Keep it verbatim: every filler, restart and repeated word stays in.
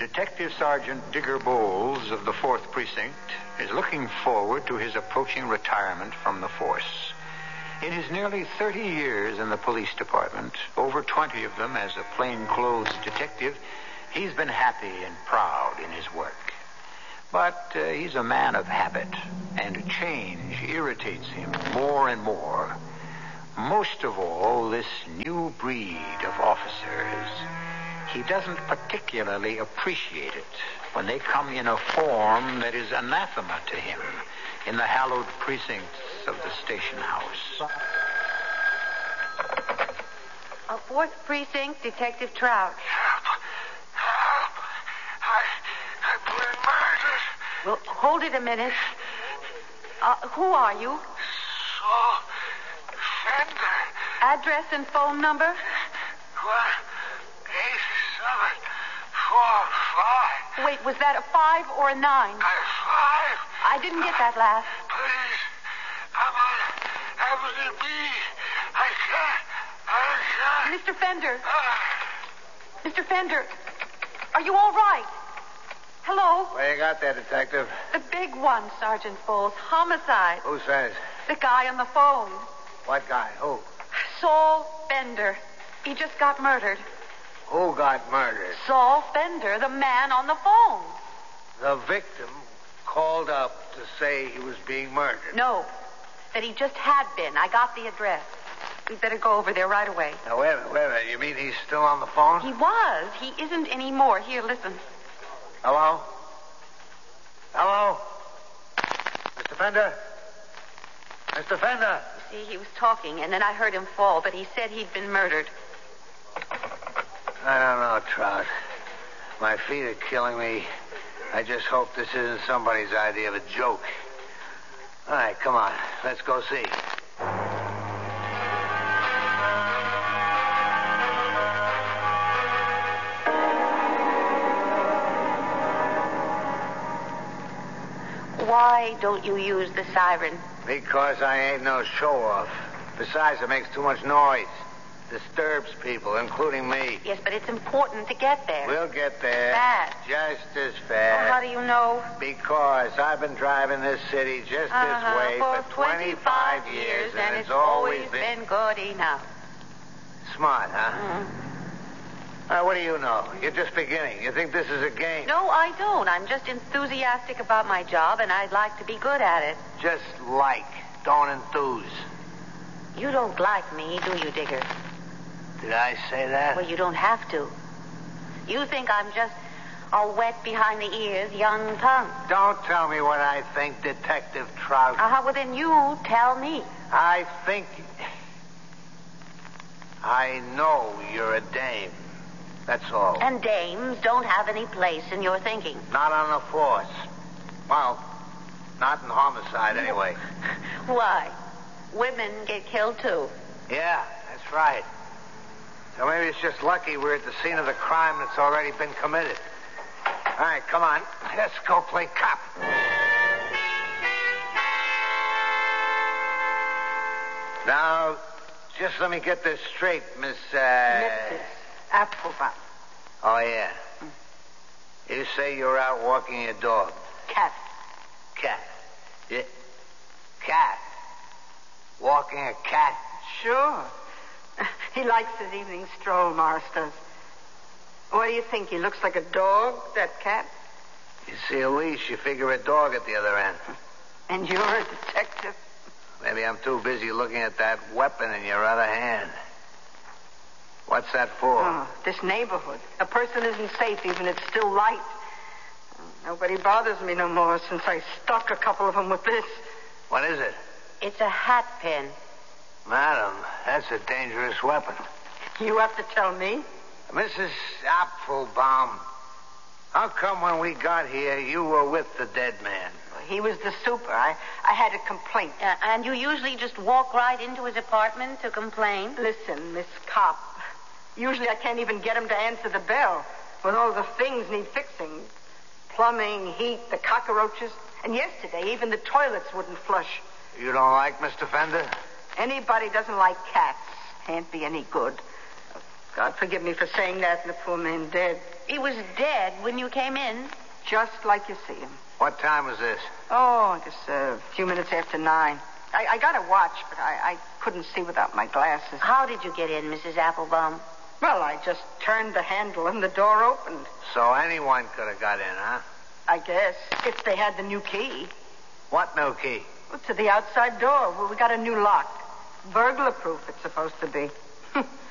Detective Sergeant Digger Bowles of the fourth Precinct is looking forward to his approaching retirement from the force. In his nearly thirty years in the police department, over twenty of them as a plainclothes detective, he's been happy and proud in his work. But uh, he's a man of habit, and change irritates him more and more. Most of all, this new breed of officers. He doesn't particularly appreciate it when they come in a form that is anathema to him in the hallowed precincts of the station house. A fourth Precinct, Detective Trout. Help! Help! I, I've been murdered. Well, hold it a minute. Uh, who are you? Saul Fender. Address and phone number? What? Eight, seven, four, five. Wait, was that a five or a nine? Uh, five. I didn't get that last. Please. I'm on Avenue B. I can't. I can't. Mister Fender. Uh, Mister Fender. Are you all right? Hello? What you got there, Detective? The big one, Sergeant Bowles. Homicide. Who says? The guy on the phone. What guy? Who? Saul Fender. He just got murdered. Who got murdered? Saul Fender, the man on the phone. The victim called up to say he was being murdered. No, that he just had been. I got the address. We'd better go over there right away. Now, wait a minute, wait a minute. You mean he's still on the phone? He was. He isn't anymore. Here, listen. Hello? Hello? Mister Fender? Mister Fender? See, he was talking, and then I heard him fall, but he said he'd been murdered. I don't know, Trout. My feet are killing me. I just hope this isn't somebody's idea of a joke. All right, come on. Let's go see. Why don't you use the siren? Because I ain't no show-off. Besides, it makes too much noise. Disturbs people, including me. Yes, but it's important to get there. We'll get there. Fast. Just as Oh, fast. how do you know? Because I've been driving this city just Uh-huh, this way for for twenty-five years, and it's always been good enough. Smart, huh? Mm-hmm. Uh, what do you know? You're just beginning. You think this is a game? No, I don't. I'm just enthusiastic about my job, and I'd like to be good at it. Just like. Don't enthuse. You don't like me, do you, Digger? Did I say that? Well, you don't have to. You think I'm just all wet behind the ears, young tongue. Don't tell me what I think, Detective Trout. Uh-huh, well, then you tell me. I think... I know you're a dame. That's all. And dames don't have any place in your thinking. Not on the force. Well, not in homicide, anyway. Why? Women get killed, too. Yeah, that's right. So maybe it's just lucky we're at the scene of the crime that's already been committed. All right, come on. Let's go play cop. Now, just let me get this straight, Miss, uh... Missus Applebaum. Oh, yeah. You say you're out walking your dog. Cat. Cat. Yeah. Cat. Walking a cat. Sure. He likes his evening stroll, Morris does. What do you think? He looks like a dog, that cat? You see a leash, you figure a dog at the other end. And you're a detective? Maybe I'm too busy looking at that weapon in your other hand. What's that for? Oh, this neighborhood. A person isn't safe even if it's still light. Nobody bothers me no more since I stuck a couple of them with this. What is it? It's a hat pin. Madam, that's a dangerous weapon. You have to tell me. Missus Applebaum, how come when we got here you were with the dead man? He was the super. I, I had a complaint. Uh, and you usually just walk right into his apartment to complain? Listen, Miss Cop. Usually I can't even get him to answer the bell when all the things need fixing. Plumbing, heat, the cockroaches. And yesterday, even the toilets wouldn't flush. You don't like Mister Fender? Anybody doesn't like cats can't be any good. God forgive me for saying that, and the poor man dead. He was dead when you came in. Just like you see him. What time was this? Oh, I guess uh, a few minutes after nine. I, I got a watch, but I, I couldn't see without my glasses. How did you get in, Missus Applebaum? Well, I just turned the handle and the door opened. So anyone could have got in, huh? I guess, if they had the new key. What no key? Well, to the outside door. Well, we got a new lock. Burglar-proof, it's supposed to be.